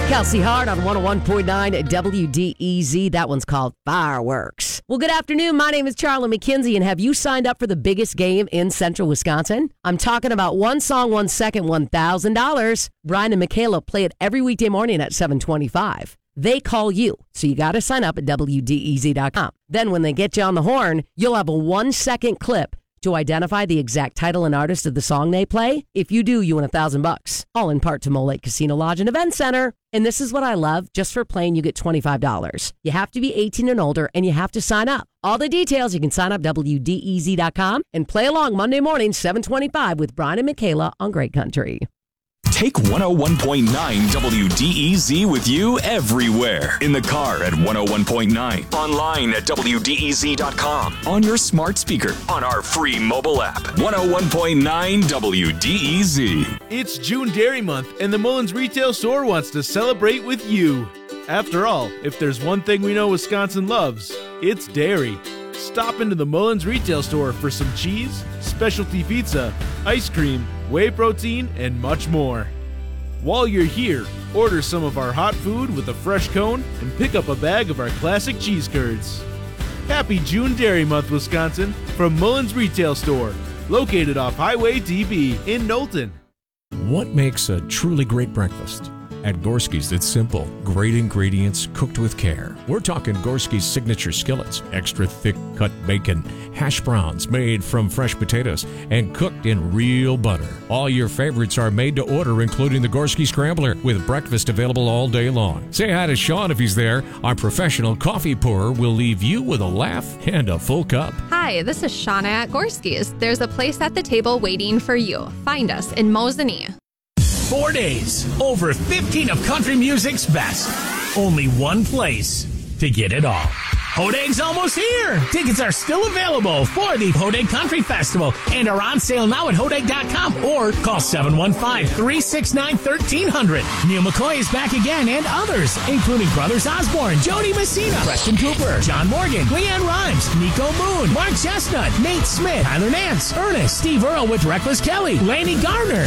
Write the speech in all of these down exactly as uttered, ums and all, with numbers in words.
Kelsey Hart on one oh one point nine W D E Z. That one's called Fireworks. Well, good afternoon. My name is Charlie McKenzie, and have you signed up for the biggest game in central Wisconsin? I'm talking about One Song, One Second, one thousand dollars. Brian and Michaela play it every weekday morning at seven twenty-five. They call you, so you got to sign up at W D E Z dot com. Then when they get you on the horn, you'll have a one-second clip to identify the exact title and artist of the song they play. If you do, you win a thousand bucks. All in part to Mole Lake Casino Lodge and Event Center. And this is what I love. Just for playing, you get twenty-five dollars. You have to be eighteen and older, and you have to sign up. All the details, you can sign up W D E Z dot com and play along Monday morning, seven twenty-five with Brian and Michaela on Great Country. Take one oh one point nine W D E Z with you everywhere. In the car at one oh one point nine. Online at W D E Z dot com. On your smart speaker. On our free mobile app. one oh one point nine W D E Z. It's June Dairy Month, and the Mullins Retail Store wants to celebrate with you. After all, if there's one thing we know Wisconsin loves, it's dairy. Stop into the Mullins Retail Store for some cheese, specialty pizza, ice cream, whey protein, and much more. While you're here, order some of our hot food with a fresh cone and pick up a bag of our classic cheese curds. Happy June Dairy Month, Wisconsin, from Mullins Retail Store, located off Highway D B in Knowlton. What makes a truly great breakfast? At Gorski's, it's simple. Great ingredients cooked with care. We're talking Gorski's signature skillets, extra thick cut bacon, hash browns made from fresh potatoes, and cooked in real butter. All your favorites are made to order, including the Gorski Scrambler, with breakfast available all day long. Say hi to Sean if he's there. Our professional coffee pourer will leave you with a laugh and a full cup. Hi, this is Shauna at Gorski's. There's a place at the table waiting for you. Find us in Mosinee. Four days, over fifteen of country music's best. Only one place to get it all. Hodeg's almost here. Tickets are still available for the Hodeg Country Festival and are on sale now at Hodeg dot com or call seven one five, three six nine, one three zero zero. Neil McCoy is back again and others, including Brothers Osborne, Jody Messina, Preston Cooper, John Morgan, Leanne Rhymes, Nico Moon, Mark Chestnut, Nate Smith, Tyler Nance, Ernest, Steve Earle with Reckless Kelly, Laney Gardner,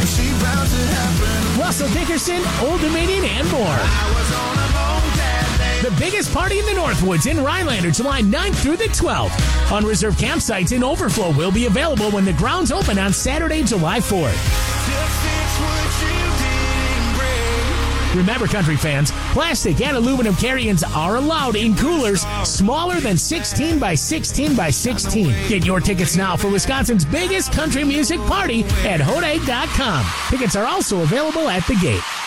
Russell Dickerson, Old Dominion, and more. The biggest party in the Northwoods in Rhinelander, July ninth through the twelfth. Unreserved campsites in overflow will be available when the grounds open on Saturday, July fourth. Remember, country fans, plastic and aluminum carry-ins are allowed in coolers smaller than sixteen by sixteen by sixteen. Get your tickets now for Wisconsin's biggest country music party at Hodeg dot com. Tickets are also available at the gate.